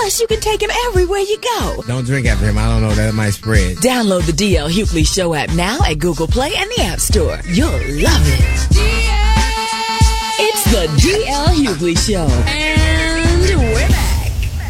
Plus, you can take him everywhere you go. Don't drink after him. I don't know. That might spread. Download the DL Hughley Show app now at Google Play and the App Store. You'll love it. It's the DL Hughley Show. And we're back.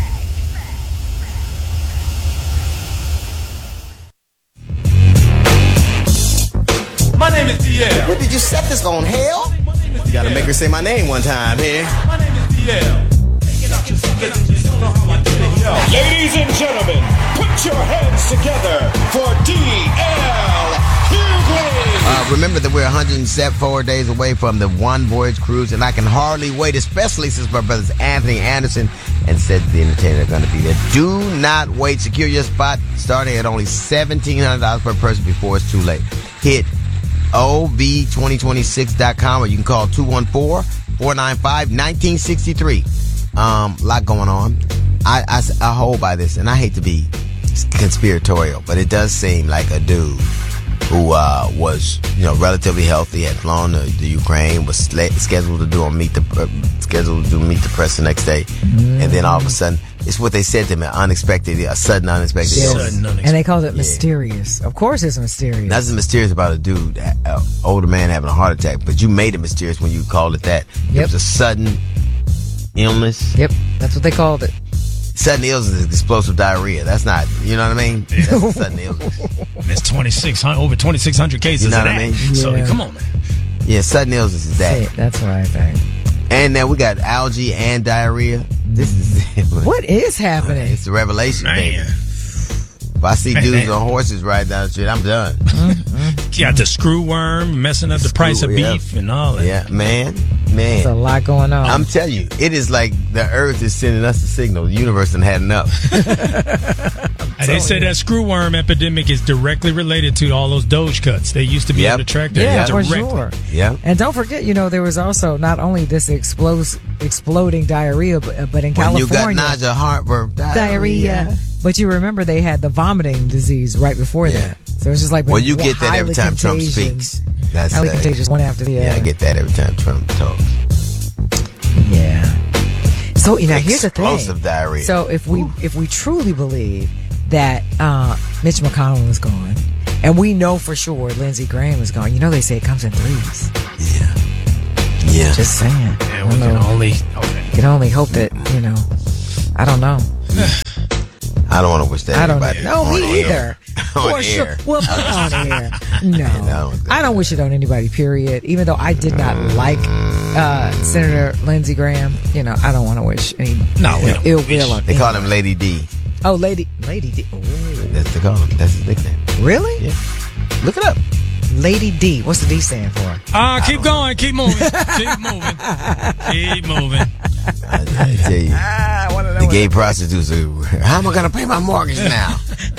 My name is DL. What did you set this on, hell? You gotta make her say my name one time here. My name is DL. Ladies and gentlemen, put your hands together for DL Hughley. Remember that we're 104 days away from the One Voyage Cruise, and I can hardly wait, especially since my brothers Anthony Anderson and Sid the Entertainer are going to be there. Do not wait. Secure your spot starting at only $1,700 per person before it's too late. Hit OV2026.com or you can call 214-495-1963. Lot going on. I hold by this, and I hate to be conspiratorial, but it does seem like a dude who was, relatively healthy, had flown to Ukraine, was scheduled to do Meet the Press the next day, and then all of a sudden, it's what they said to him, a sudden unexpected illness. And they called it mysterious. Of course it's mysterious. Nothing mysterious about a dude, older man having a heart attack, but you made it mysterious when you called it that. Yep. It was a sudden illness. Yep, that's what they called it. Sudden illness is explosive diarrhea. That's not, you know what I mean? That's a sudden illness. It's over 2,600 cases. You know of what that. I mean? So Yeah. come on, man. Yeah, sudden illness is that. That's what I think. And now we got algae and diarrhea. This is What is happening? It's the revelation, baby. Man. If I see dudes on horses riding down the street, I'm done. You got the screw worm messing up the price of beef and all that. Yeah, man. There's a lot going on. I'm telling you, it is like the earth is sending us a signal. The universe done had enough. And they say that screw worm epidemic is directly related to all those Doge cuts. They used to be able to track that Yeah, for directly. sure. Yeah. And don't forget, there was also not only this exploding diarrhea, but in When California. you got nausea, heartburn, diarrhea. But you remember they had the vomiting disease right before that. So it's just like, well, you get that every time Trump speaks. That's highly contagious one after the other. Yeah, I get that every time Trump talks. Yeah. So here's the thing. Explosive diarrhea. So if we truly believe that Mitch McConnell is gone, and we know for sure Lindsey Graham is gone, they say it comes in threes. Yeah. Just saying. Yeah, we can only hope that I don't know. I don't want to wish that. I don't anybody know. No, on me air. either. On For air. sure. Well, on air. No. I don't wish it on anybody, period. Even though I did not like Senator Lindsey Graham, I don't want to wish any ill will on They call him Lady D. Oh, Lady D. Ooh. That's what they call him. That's his nickname. Really? Yeah. Look it up. Lady D. What's the D stand for? Keep going. Keep moving. Keep moving. Keep moving. I tell you. The gay prostitutes are, how am I going to pay my mortgage now?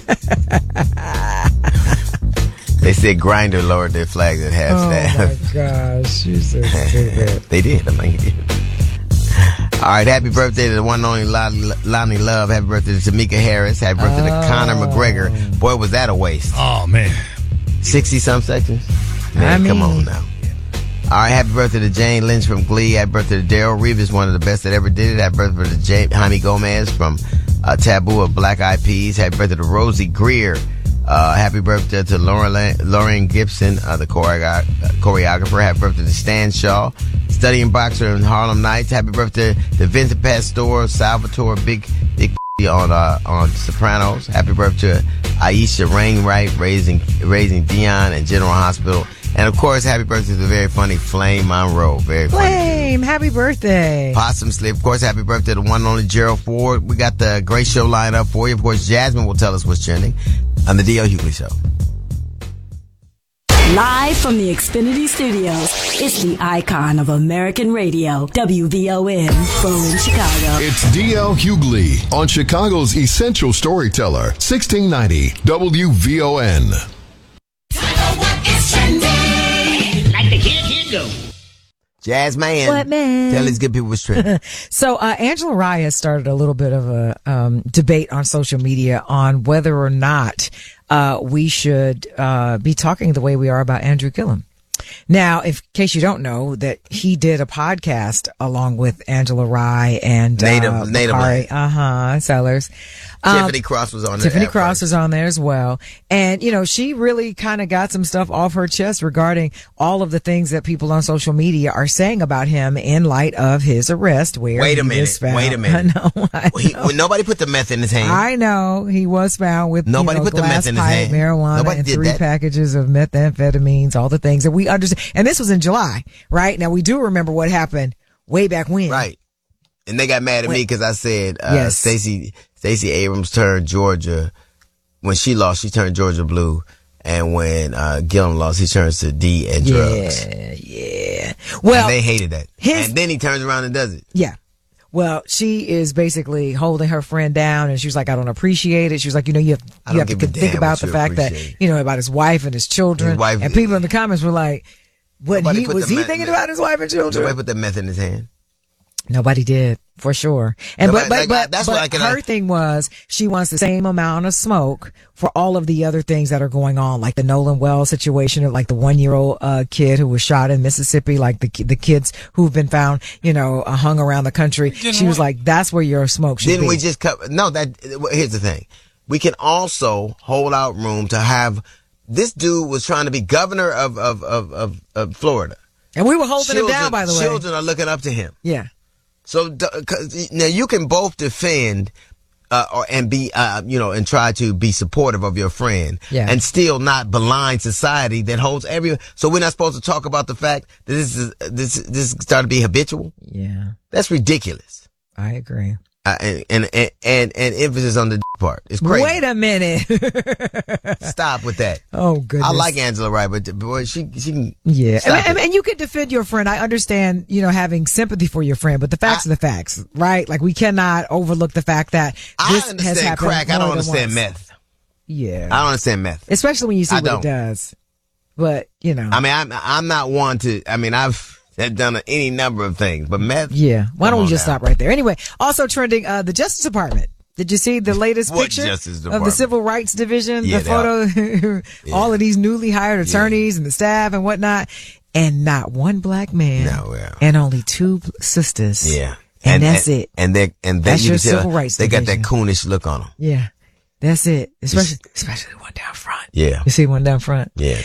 They said Grindr lowered their flags at half staff. Oh, my gosh. You're so stupid. They did. I'm like, all right, happy birthday to the one and only Lonnie Love. Happy birthday to Tamika Harris. Happy birthday to Conor McGregor. Boy, was that a waste. Oh, man. 60-some seconds? Man, come on now. All right, happy birthday to Jane Lynch from Glee. Happy birthday to Daryl Reeves, one of the best that ever did it. Happy birthday to Jaime Gomez from Taboo of Black Eyed Peas. Happy birthday to Rosie Greer. Happy birthday to Lauren Gibson, the choreographer. Happy birthday to Stan Shaw, studying boxer in Harlem Nights. Happy birthday to Vincent Pastore, Salvatore, big on Sopranos. Happy birthday to Aisha Rainwright, raising Dion and General Hospital. And of course, happy birthday to the very funny Flame Monroe. Very funny. Flame, happy birthday. Possum Sleep. Of course, happy birthday to the one and only Gerald Ford. We got the great show lined up for you. Of course, Jasmine will tell us what's trending on the D.L. Hughley Show. Live from the Xfinity Studios, it's the icon of American radio, WVON, from Chicago. It's D.L. Hughley on Chicago's Essential Storyteller, 1690 WVON. Like the kid, here go. Jasmine. What, man? Tell these good people what's trending. So, Angela Rye has started a little bit of a debate on social media on whether or not we should be talking the way we are about Andrew Gillum. Now, in case you don't know, that he did a podcast along with Angela Rye and Native Sellers. Tiffany Cross was on there. Tiffany Cross was on there as well. And, she really kind of got some stuff off her chest regarding all of the things that people on social media are saying about him in light of his arrest. Wait a minute. I know. Nobody put the meth in his hand. I know. He was found with nobody put the meth in his hand. Marijuana, nobody and did 3 packages of methamphetamines, all the things that we understand. And this was in July, right? Now, we do remember what happened way back when. Right. And they got mad at me because I said yes. Stacey Abrams turned Georgia. When she lost, she turned Georgia blue. And when Gillum lost, he turns to D and drugs. Yeah. Well, and they hated that. And then he turns around and does it. Yeah. Well, she is basically holding her friend down, and she was like, I don't appreciate it. She was like, you have to think about the fact that, about his wife and his children. And people in the comments were like, was he thinking about his wife and children? Nobody put the meth in his hand. Nobody did, for sure. And but her thing was she wants the same amount of smoke for all of the other things that are going on, like the Nolan Wells situation, or like the 1-year-old kid who was shot in Mississippi, like the kids who've been found, hung around the country. She was like, that's where your smoke should be. Didn't we just cover? No, here's the thing. We can also hold out room to have, this dude was trying to be governor of Florida. And we were holding him down, by the way. Children are looking up to him. Yeah. So now you can both defend and be and try to be supportive of your friend, and still not malign society that holds everyone. So we're not supposed to talk about the fact that this is starting to be habitual. Yeah, that's ridiculous. I agree. And emphasis on the part. It's crazy. Wait a minute. Stop with that. Oh, goodness. I like Angela Wright, but boy, she can. Yeah. And you could defend your friend. I understand, having sympathy for your friend, but the facts are the facts, right? Like, we cannot overlook the fact that this has happened. Crack. I don't understand meth. Yeah. I don't understand meth. Especially when you see what it does. But, I mean, I'm not one to, I've done any number of things, but meth. Yeah. Why don't we just stop right there? Anyway, also trending, the Justice Department. Did you see the latest picture of the Civil Rights Division? Yeah, the photo, all of these newly hired attorneys and the staff and whatnot, and not one black man, and only 2 sisters. Yeah. And that's it. And that's your Civil Rights They Division. got that coonish look on them. Yeah. That's it. Especially the one down front. Yeah. You see one down front? Yeah.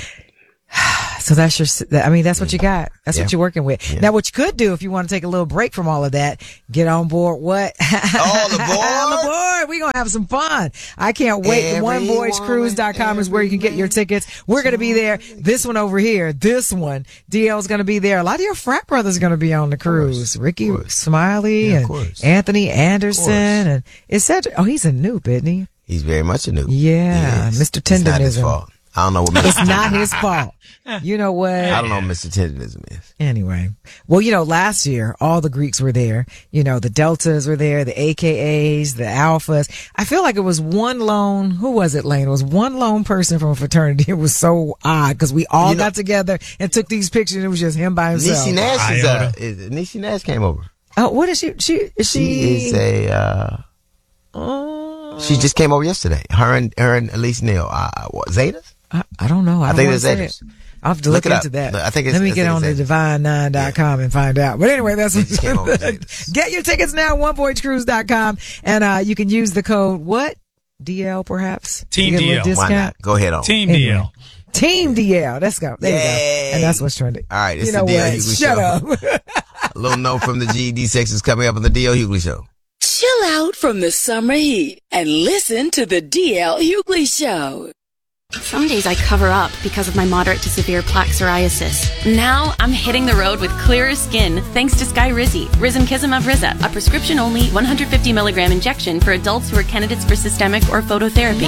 So that's that's what you got. That's what you're working with. Yeah. Now, what you could do if you want to take a little break from all of that, get on board what? All aboard? All aboard. We're going to have some fun. I can't wait. OneVoyageCruise.com is where you can get your tickets. We're going to be there. This one over here, DL's going to be there. A lot of your frat brothers are going to be on the cruise. Ricky Smiley and Anthony Anderson. And it's such, he's a noob, isn't he? He's very much a noob. Yeah. Mr. Tenderism. It's not his fault. I don't know what It's not his fault. You know what? I don't know what Mr. Tenderism is. Anyway. Well, last year, all the Greeks were there. The Deltas were there, the AKAs, the Alphas. I feel like it was one lone, who was it, Lane? It was one lone person from a fraternity. It was so odd because we all got together and took these pictures and it was just him by himself. Niecy Nash Niecy Nash came over. Oh, what is she? She is a, she just came over yesterday. Her and Elise Neal. Zetas? I don't know. I think it's Zetas. I'll have to look into that. I think Let me get on to divine9.com and find out. But anyway, that's what get your tickets now, OneVoyageCruise.com. And you can use the code what? DL perhaps? Team DL. Why not? Go ahead on. Team DL. Team DL. Let's go. There you go. And that's what's trending. All right. It's the DL Hughley Show. Shut up. A little note from the GED section is coming up on the DL Hughley Show. Chill out from the summer heat and listen to the DL Hughley Show. Some days I cover up because of my moderate to severe plaque psoriasis. Now I'm hitting the road with clearer skin thanks to Skyrizi, Risankizumab Riza, a prescription-only 150 milligram injection for adults who are candidates for systemic or phototherapy.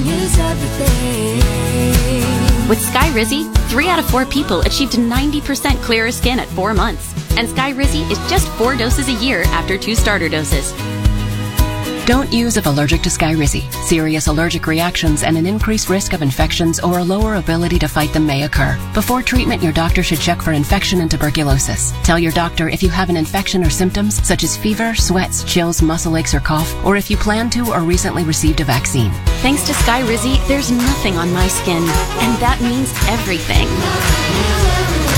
With Skyrizi, 3 out of 4 people achieved 90% clearer skin at 4 months. And Skyrizi is just 4 doses a year after 2 starter doses. Don't use if allergic to Skyrizi. Serious allergic reactions and an increased risk of infections or a lower ability to fight them may occur. Before treatment, your doctor should check for infection and tuberculosis. Tell your doctor if you have an infection or symptoms such as fever, sweats, chills, muscle aches, or cough, or if you plan to or recently received a vaccine. Thanks to Skyrizi, there's nothing on my skin, and that means everything.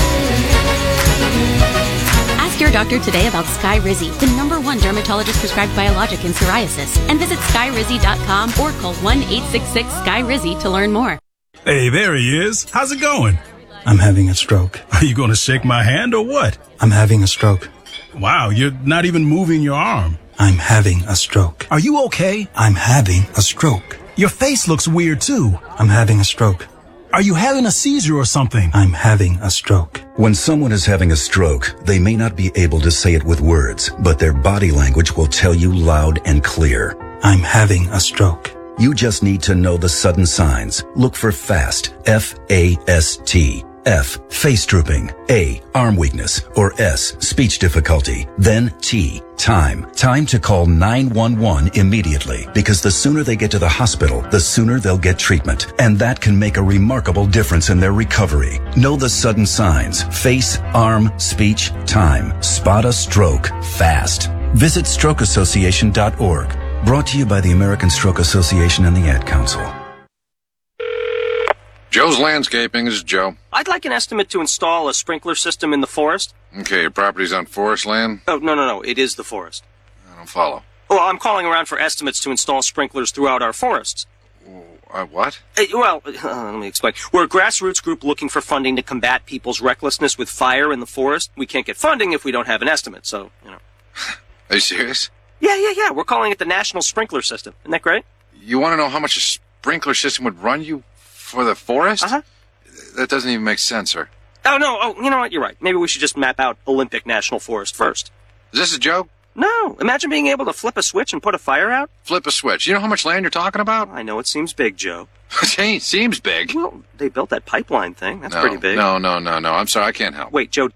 Ask your doctor today about Skyrizi, the #1 dermatologist prescribed biologic in psoriasis. And visit skyrizi.com or call 1-866-SKY-RIZZI to learn more. Hey, there he is. How's it going? I'm having a stroke. Are you going to shake my hand or what? I'm having a stroke. Wow, you're not even moving your arm. I'm having a stroke. Are you okay? I'm having a stroke. Your face looks weird too. I'm having a stroke. Are you having a seizure or something? I'm having a stroke. When someone is having a stroke, they may not be able to say it with words, but their body language will tell you loud and clear. I'm having a stroke. You just need to know the sudden signs. Look for FAST, F-A-S-T. F, face drooping. A, arm weakness. Or S, speech difficulty. Then T, time. Time to call 911 immediately, because the sooner they get to the hospital, the sooner they'll get treatment. And that can make a remarkable difference in their recovery. Know the sudden signs. Face, arm, speech, time. Spot a stroke fast. Visit strokeassociation.org. Brought to you by the American Stroke Association and the Ad Council. Joe's Landscaping. This is Joe. I'd like an estimate to install a sprinkler system in the forest. Okay, your property's on forest land? Oh, no. It is the forest. I don't follow. Well, I'm calling around for estimates to install sprinklers throughout our forests. What? Let me explain. We're a grassroots group looking for funding to combat people's recklessness with fire in the forest. We can't get funding if we don't have an estimate, so, Are you serious? Yeah. We're calling it the National Sprinkler System. Isn't that great? You want to know how much a sprinkler system would run you for the forest? Uh-huh. That doesn't even make sense, sir. Oh, no. Oh, you know what? You're right. Maybe we should just map out Olympic National Forest first. Is this a joke? No. Imagine being able to flip a switch and put a fire out. Flip a switch. You know how much land you're talking about? I know it seems big, Joe. It seems big. Well, they built that pipeline thing. That's pretty big. No. I'm sorry. I can't help. Wait, Joe.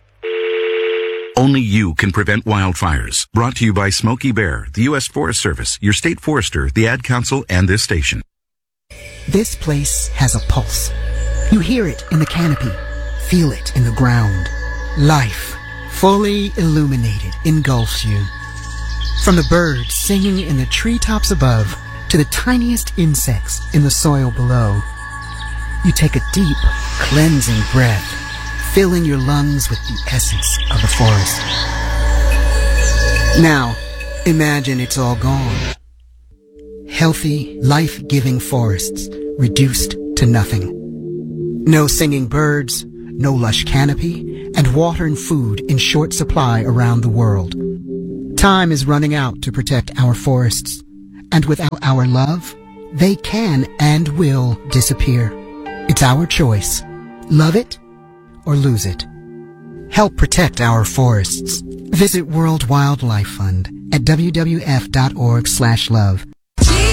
Only you can prevent wildfires. Brought to you by Smokey Bear, the U.S. Forest Service, your state forester, the Ad Council, and this station. This place has a pulse. You hear it in the canopy, feel it in the ground. Life, fully illuminated, engulfs you. From the birds singing in the treetops above to the tiniest insects in the soil below, you take a deep, cleansing breath, filling your lungs with the essence of the forest. Now, imagine it's all gone. Healthy, life-giving forests reduced to nothing. No singing birds, no lush canopy, and water and food in short supply around the world. Time is running out to protect our forests, and without our love, they can and will disappear. It's our choice. Love it or lose it. Help protect our forests. Visit World Wildlife Fund at wwf.org/love.